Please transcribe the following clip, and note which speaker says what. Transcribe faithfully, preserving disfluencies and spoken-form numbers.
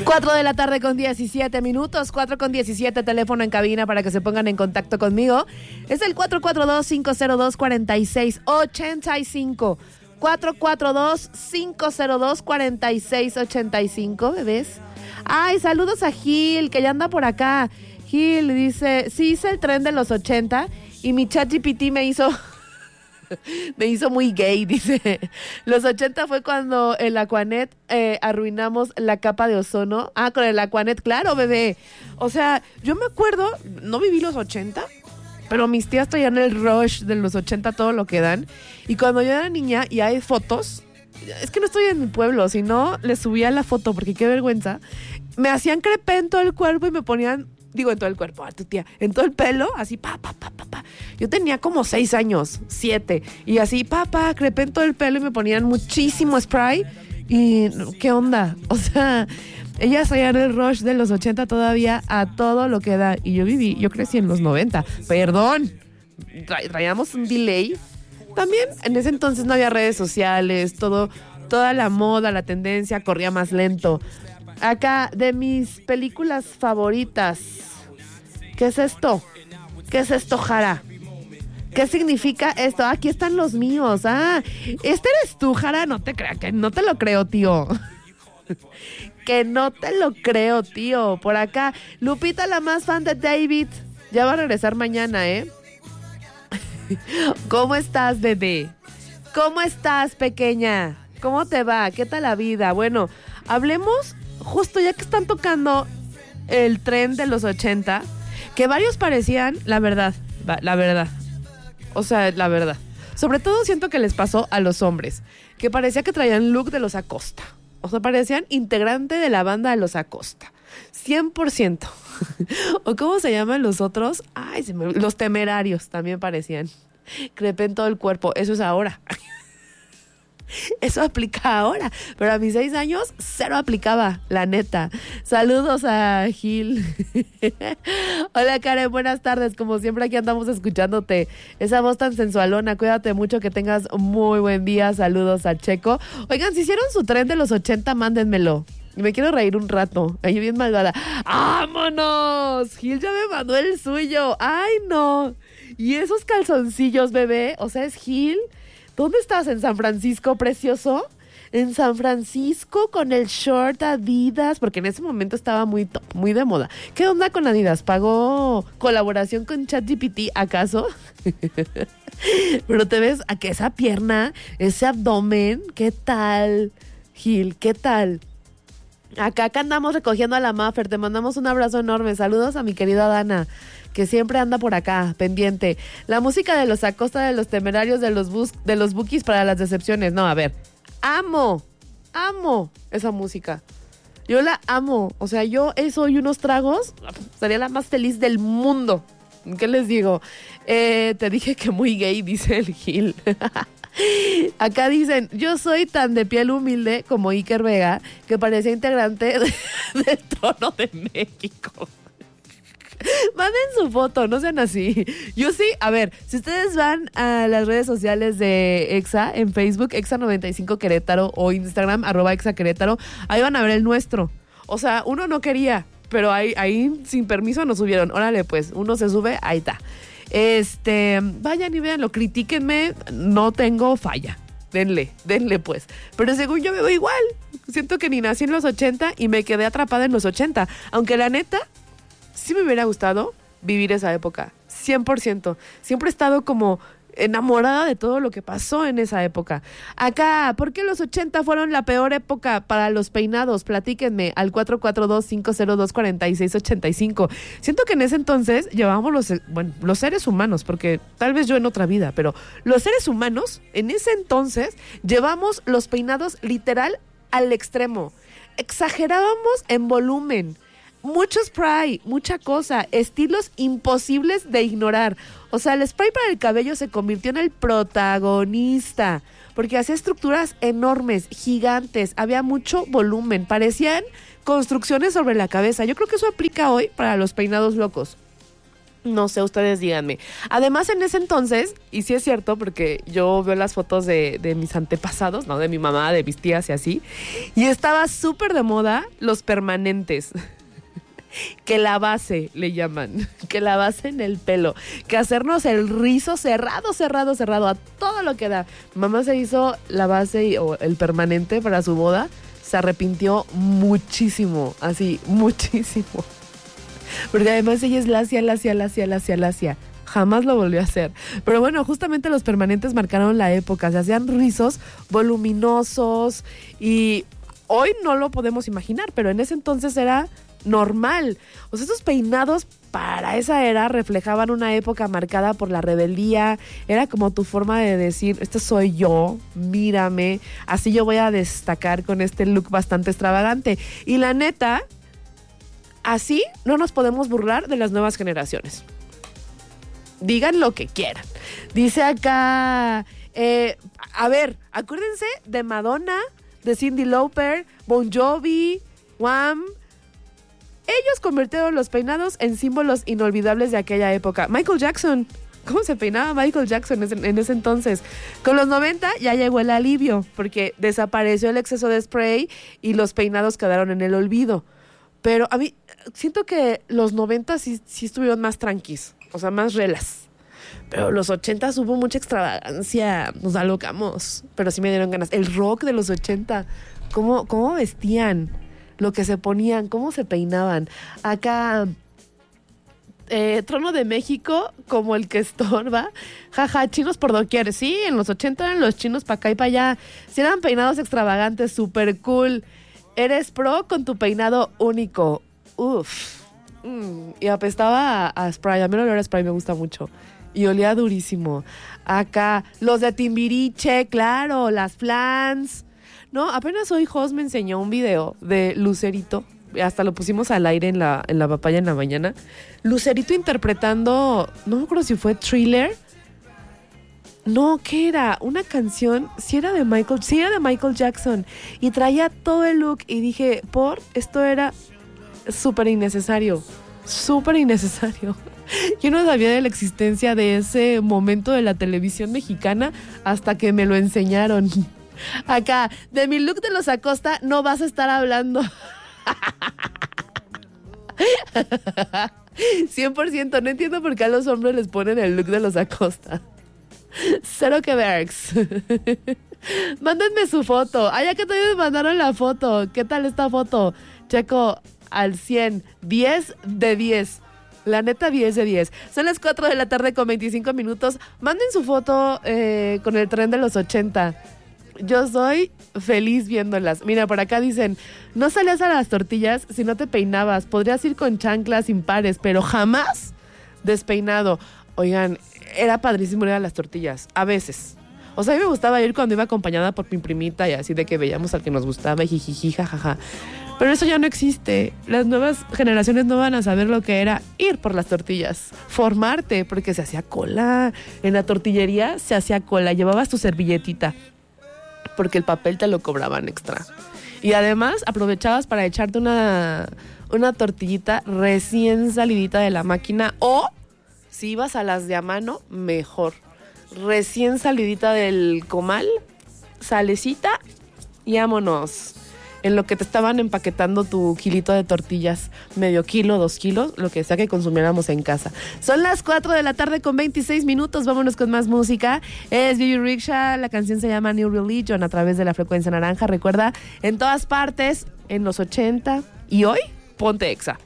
Speaker 1: Cuatro de la tarde con diecisiete minutos, cuatro con diecisiete, teléfono en cabina para que se pongan en contacto conmigo. Es el cuatro cuatro dos, cinco cero dos, cuatro seis ocho cinco. cuatro cuatro dos, cinco cero dos, cuatro seis ocho cinco, bebés. Ay, saludos a Gil, que ya anda por acá. Gil dice, sí hice el tren de los ochenta y mi ChatGPT me hizo... Me hizo muy gay, dice. Los ochenta fue cuando el Aquanet eh, arruinamos la capa de ozono. Ah, con el Aquanet, claro, bebé. O sea, yo me acuerdo, no viví los ochenta, pero mis tías traían el rush de los ochenta, todo lo que dan. Y cuando yo era niña y hay fotos, es que no estoy en mi pueblo, si no, les subía la foto, porque qué vergüenza. Me hacían crepé en todo el cuerpo y me ponían... Digo, en todo el cuerpo, a tu tía, en todo el pelo, así, pa, pa, pa, pa, pa. Yo tenía como seis años, siete, y así, pa, pa, crepé en todo el pelo y me ponían muchísimo spray. Y, ¿qué onda? O sea, ellas traían el rush de los ochenta todavía a todo lo que da. Y yo viví, yo crecí en los noventa. Perdón, tra- traíamos un delay. También, en ese entonces no había redes sociales, todo, toda la moda, la tendencia corría más lento. Acá, de mis películas favoritas. ¿Qué es esto? ¿Qué es esto, Jara? ¿Qué significa esto? Aquí están los míos. Ah, ¿este eres tú, Jara? No te creas, que no te lo creo, tío. Que no te lo creo, tío. Por acá, Lupita, la más fan de David. Ya va a regresar mañana, ¿eh? ¿Cómo estás, bebé? ¿Cómo estás, pequeña? ¿Cómo te va? ¿Qué tal la vida? Bueno, hablemos... Justo ya que están tocando el tren de los ochenta, que varios parecían, la verdad, la verdad, o sea, la verdad. Sobre todo siento que les pasó a los hombres, que parecía que traían look de los Acosta. O sea, parecían integrante de la banda de los Acosta. cien por ciento. ¿O cómo se llaman los otros? Ay, se me... los Temerarios también parecían. Crepé en todo el cuerpo. Eso es ahora. Eso aplica ahora, pero a mis seis años cero aplicaba, la neta. Saludos a Gil. Hola, Karen, buenas tardes. Como siempre aquí andamos escuchándote. Esa voz tan sensualona, cuídate mucho, que tengas muy buen día. Saludos a Checo. Oigan, si hicieron su tren de los ochenta, mándenmelo. Me quiero reír un rato. Ahí bien malvada. ¡Vámonos! Gil ya me mandó el suyo. ¡Ay, no! Y esos calzoncillos, bebé, o sea, es Gil... ¿Dónde estás? ¿En San Francisco, precioso? En San Francisco con el short Adidas, porque en ese momento estaba muy top, muy de moda. ¿Qué onda con Adidas? ¿Pagó colaboración con ChatGPT, acaso? Pero te ves a que esa pierna, ese abdomen, ¿qué tal, Gil? ¿Qué tal? Acá, acá andamos recogiendo a la Maffer, te mandamos un abrazo enorme. Saludos a mi querida Dana, que siempre anda por acá, pendiente. La música de los Acosta, de los Temerarios, de los bus, de los Bukis para las decepciones. No, a ver, amo, amo esa música. Yo la amo. O sea, yo eso y unos tragos, sería la más feliz del mundo. ¿Qué les digo? Eh, te dije que muy gay, dice el Gil. Acá dicen, yo soy tan de piel humilde como Iker Vega, que parecía integrante de, del Trono de México. Manden su foto, no sean así. Yo sí, a ver, si ustedes van a las redes sociales de Exa, en Facebook, Exa noventa y cinco Querétaro, o Instagram, arroba Exa Querétaro, ahí van a ver el nuestro. O sea, uno no quería, pero ahí, ahí sin permiso nos subieron. Órale, pues, uno se sube, ahí está. Este, vayan y véanlo, critíquenme, no tengo falla. Denle, denle pues. Pero según yo me veo igual. Siento que ni nací en los ochenta y me quedé atrapada en los ochenta. Aunque la neta, sí me hubiera gustado vivir esa época. cien por ciento. Siempre he estado como enamorada de todo lo que pasó en esa época. Acá, ¿por qué los ochenta fueron la peor época para los peinados? Platíquenme al cuatro cuatro dos, cinco cero dos, cuatro seis ocho cinco. Siento que en ese entonces llevábamos los, bueno, los seres humanos, porque tal vez yo en otra vida, pero los seres humanos en ese entonces llevamos los peinados literal al extremo. Exagerábamos en volumen. Mucho spray, mucha cosa, estilos imposibles de ignorar. O sea, el spray para el cabello se convirtió en el protagonista, porque hacía estructuras enormes, gigantes, había mucho volumen, parecían construcciones sobre la cabeza. Yo creo que eso aplica hoy para los peinados locos. No sé, ustedes díganme. Además, en ese entonces, y sí es cierto, porque yo veo las fotos de, de mis antepasados, ¿no? De mi mamá, de mis tías y así. Y estaba súper de moda los permanentes. Que la base, le llaman. Que la base en el pelo. Que hacernos el rizo cerrado, cerrado, cerrado. A todo lo que da. Mamá se hizo la base y, o el permanente para su boda. Se arrepintió muchísimo. Así, muchísimo. Porque además ella es lacia, lacia, lacia, lacia, lacia. Jamás lo volvió a hacer. Pero bueno, justamente los permanentes marcaron la época. Se hacían rizos voluminosos y hoy no lo podemos imaginar, pero en ese entonces era normal. O sea, esos peinados para esa era reflejaban una época marcada por la rebeldía. Era como tu forma de decir, este soy yo, mírame. Así yo voy a destacar con este look bastante extravagante. Y la neta... Así no nos podemos burlar de las nuevas generaciones. Digan lo que quieran. Dice acá, eh, a ver, acuérdense de Madonna, de Cyndi Lauper, Bon Jovi, Wham. Ellos convirtieron los peinados en símbolos inolvidables de aquella época. Michael Jackson, ¿cómo se peinaba Michael Jackson en ese, en ese entonces? Con los noventa ya llegó el alivio, porque desapareció el exceso de spray y los peinados quedaron en el olvido. Pero a mí, siento que los noventa sí, sí estuvieron más tranquis, o sea, más relas. Pero los ochenta hubo mucha extravagancia, nos alocamos, pero sí me dieron ganas. El rock de los ochenta, cómo, cómo vestían, lo que se ponían, cómo se peinaban. Acá, eh, Trono de México, como el que estorba. Jaja, chinos por doquier. Sí, en los ochenta eran los chinos para acá y para allá. Sí eran peinados extravagantes, súper cool. Eres pro con tu peinado único. Uf. Mm, y apestaba a, a spray. A mí el olor a spray me gusta mucho. Y olía durísimo. Acá, los de Timbiriche, claro, las flans. No, apenas hoy Jos me enseñó un video de Lucerito. Hasta lo pusimos al aire en la, en la papaya en la mañana. Lucerito interpretando, no me acuerdo si fue Thriller. No, ¿qué era? Una canción, sí era de Michael, sí era de Michael Jackson. Y traía todo el look y dije, por, esto era súper innecesario, súper innecesario. Yo no sabía de la existencia de ese momento de la televisión mexicana hasta que me lo enseñaron. Acá, de mi look de los Acosta no vas a estar hablando. cien por ciento, no entiendo por qué a los hombres les ponen el look de los Acosta. Cero que vergs. Mándenme su foto. Ah, ya que todavía me mandaron la foto. ¿Qué tal esta foto? Checo al cien. diez de diez. La neta, diez de diez. Son las cuatro de la tarde con veinticinco minutos. Manden su foto eh, con el tren de los ochenta. Yo soy feliz viéndolas. Mira, por acá dicen, no salías a las tortillas si no te peinabas. Podrías ir con chanclas impares, pero jamás despeinado. Oigan, era padrísimo ir a las tortillas, a veces. O sea, a mí me gustaba ir cuando iba acompañada por mi primita y así de que veíamos al que nos gustaba y jijiji, jajaja. Pero eso ya no existe. Las nuevas generaciones no van a saber lo que era ir por las tortillas, formarte, porque se hacía cola. En la tortillería se hacía cola, llevabas tu servilletita, porque el papel te lo cobraban extra. Y además aprovechabas para echarte una, una tortillita recién salidita de la máquina o... Si ibas a las de a mano, mejor. Recién salidita del comal, salecita y vámonos. En lo que te estaban empaquetando tu kilito de tortillas, medio kilo, dos kilos, lo que sea que consumiéramos en casa. Son las cuatro de la tarde con veintiséis minutos, vámonos con más música. Es Baby Rickshaw, la canción se llama New Religion a través de la frecuencia naranja. Recuerda, en todas partes, en los ochenta y hoy, ponte Exa.